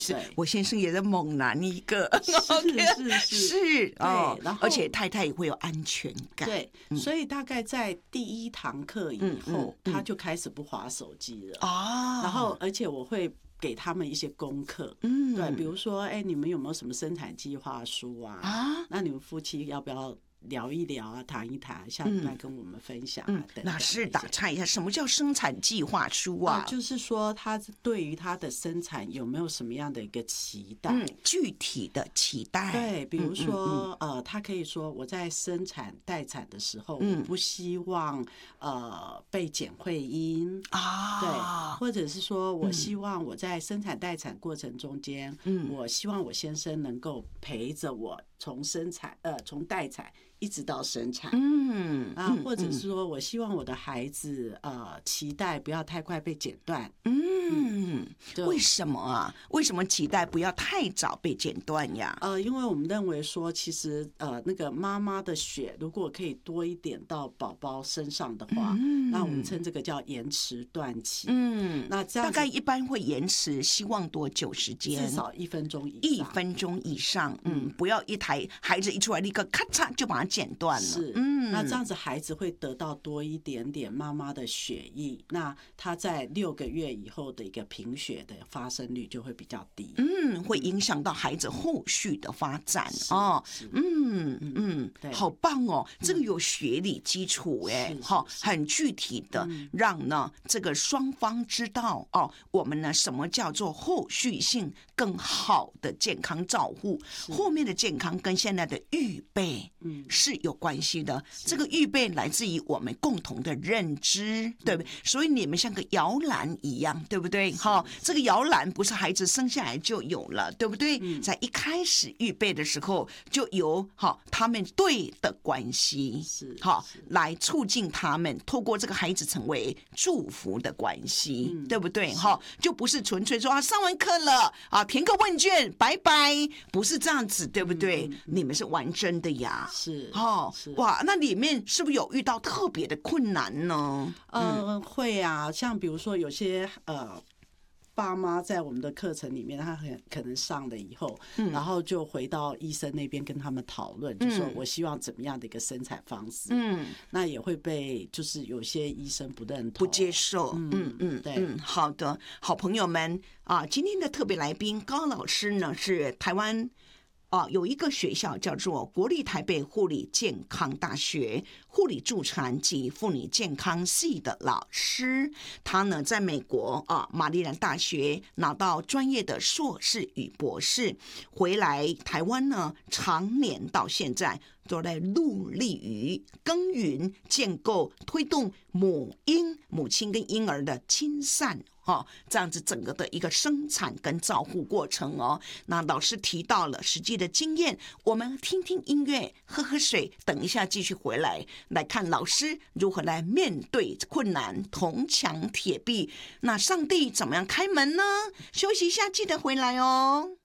我先生也是猛男一个， 是哦，然后而且太太也会有安全感。 对，所以大概在第1堂课以后，他就开始不滑手机了啊。然后，而且我会给他们一些功课，对，比如说，你们有没有什么生产计划书啊？那你们夫妻要不要聊一聊啊，谈一谈，下礼拜跟我们分享啊，等等。 老师打岔一下，什么叫生产计划书啊？ 就是说他对于他的生产有没有什么样的一个期待？ 具体的期待。 对，比如说他可以说我在生产待产的时候，我不希望被剪会阴啊，对，或者是说我希望我在生产待产过程中间，我希望我先生能够陪着我从从待产一直到生产，或者是说我希望我的孩子脐带不要太快被剪断， 为什么啊？为什么脐带不要太早被剪断呀？ 因为我们认为说，其实那个妈妈的血如果可以多一点到宝宝身上的话，那我们称这个叫延迟断脐。那这样大概一般会延迟，希望多久时间？ 至少1分钟以上。 1分钟以上，不要一台孩子一出来立刻咔嚓就把它剪断了。 是，那这样子孩子会得到多一点点妈妈的血液，那他在6个月以后的一个贫血的发生率就会比较低。 会影响到孩子后续的发展哦。 好棒哦，这个有学理基础很具体的让呢这个双方知道我们呢什么叫做后续性更好的健康照护，后面的健康跟现在的预备是有关系的。这个预备来自于我们共同的认知，对不对？所以你们像个摇篮一样，对不对？这个摇篮不是孩子生下来就有了，对不对？在一开始预备的时候就有他们对的关系，来促进他们透过这个孩子成为祝福的关系，对不对？就不是纯粹说上完课了填个问卷拜拜，不是这样子，对不对？你们是玩真的呀， 是哇，那里面是不是有遇到特别的困难呢？ 会啊，像比如说有些爸妈在我们的课程里面，他可能上了以后，然后就回到医生那边跟他们讨论，就说我希望怎么样的一个生产方式，那也会被就是有些医生不认同、 不接受，对，好的，好朋友们今天的特别来宾高老师呢是台湾。有一个学校叫做国立台北护理健康大学护理助产及妇女健康系的老师，他呢在美国马里兰大学拿到专业的硕士与博士，回来台湾呢常年到现在都在努力于耕耘、建构、推动母亲跟婴儿的亲善。这样子整个的一个生产跟照护过程那老师提到了实际的经验，我们听听音乐，喝喝水，等一下继续回来看老师如何来面对困难，铜墙铁壁，那上帝怎么样开门呢？休息一下，记得回来哦。